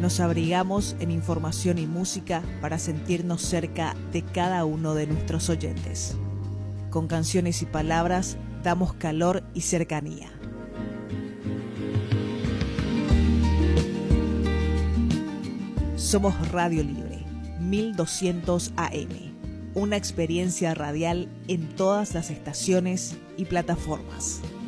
Nos abrigamos en información y música para sentirnos cerca de cada uno de nuestros oyentes. Con canciones y palabras damos calor y cercanía. Somos Radio Libre, 1200 AM. Una experiencia radial en todas las estaciones y plataformas.